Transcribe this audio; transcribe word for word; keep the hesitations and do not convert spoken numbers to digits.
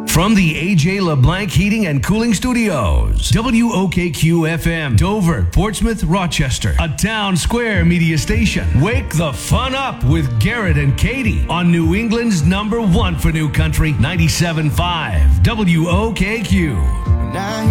From the A J LeBlanc Heating and Cooling Studios, W O K Q F M, Dover, Portsmouth, Rochester, a Town Square media station. Wake the fun up with Garrett and Katie on New England's number one for new country, ninety-seven point five W O K Q. Now